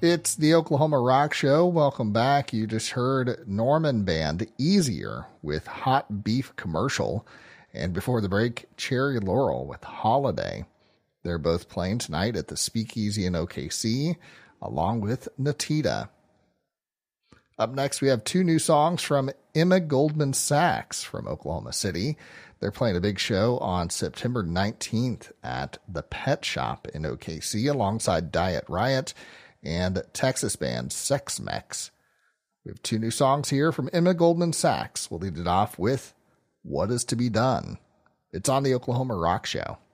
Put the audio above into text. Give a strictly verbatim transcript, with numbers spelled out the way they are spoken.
It's the Oklahoma Rock Show. Welcome back. You just heard Norman Band Easier with Hot Beef Commercial. And before the break, Cherry Laurel with Holiday. They're both playing tonight at the Speakeasy in O K C, along with Natita. Up next, we have two new songs from Emma Goldman Sachs from Oklahoma City. They're playing a big show on September nineteenth at the Pet Shop in O K C alongside Diet Riot and Texas band Sex Mex. We have two new songs here from Emma Goldman Sachs. We'll lead it off with What Is to Be Done. It's on the Oklahoma Rock Show.